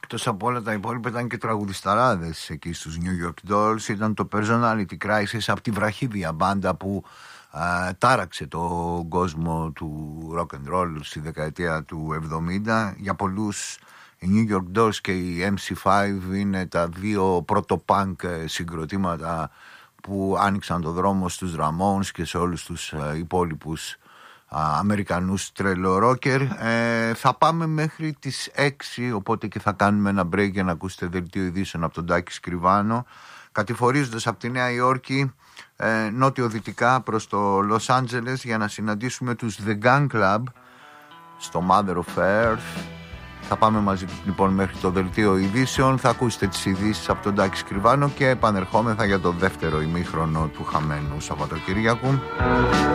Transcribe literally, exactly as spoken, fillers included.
Εκτός από όλα τα υπόλοιπα ήταν και τραγουδισταράδες εκεί στους New York Dolls. Ήταν το Personality Crisis, από τη βραχύδια μπάντα που α, τάραξε τον κόσμο του rock and roll στη δεκαετία του εβδομήντα. Για πολλούς οι New York Dolls και οι εμ σι φάιβ είναι τα δύο πρώτο punk συγκροτήματα που άνοιξαν το δρόμο στους Ramones και σε όλους τους α, υπόλοιπους Αμερικανούς τρελορόκερ. ε, Θα πάμε μέχρι τις έξι, οπότε και θα κάνουμε ένα break για να ακούσετε δελτίο ειδήσεων από τον Τάκη Σκριβάνο, κατηφορίζοντας από τη Νέα Υόρκη ε, νότιο-δυτικά προς το Λος Άντζελες για να συναντήσουμε τους The Gun Club στο Mother of Earth. Θα πάμε μαζί λοιπόν μέχρι το δελτίο ειδήσεων, θα ακούσετε τις ειδήσεις από τον Τάκη Σκριβάνο και επανερχόμεθα για το δεύτερο ημίχρονο του χαμένου Σαββατοκύριακου.